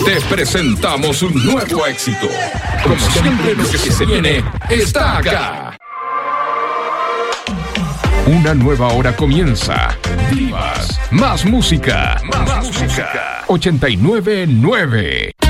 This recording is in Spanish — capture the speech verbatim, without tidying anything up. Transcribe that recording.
te presentamos un nuevo éxito. Como siempre, lo que se viene está acá. Una nueva hora comienza. Divas, más música, más, más música. ochenta y nueve nueve.